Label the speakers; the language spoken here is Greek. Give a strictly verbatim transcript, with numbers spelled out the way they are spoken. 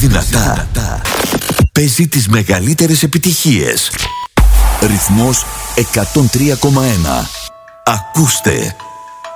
Speaker 1: δυνατά. Παίζει τις μεγαλύτερες επιτυχίες. Ρυθμός εκατόν τρία κόμμα ένα. Ακούστε.